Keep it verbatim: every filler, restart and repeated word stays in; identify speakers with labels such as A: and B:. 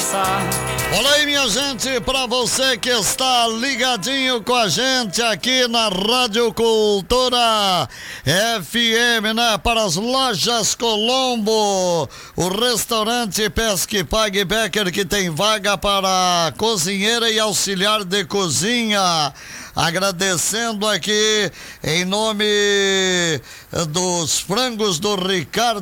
A: passar.
B: Olha aí, minha gente, pra você que está ligadinho com a gente aqui na Rádio Cultura F M, né? Para as lojas Colombo, o restaurante Pesque Pague Becker, que tem vaga para cozinheira e auxiliar de cozinha. Agradecendo aqui em nome dos frangos do Ricardo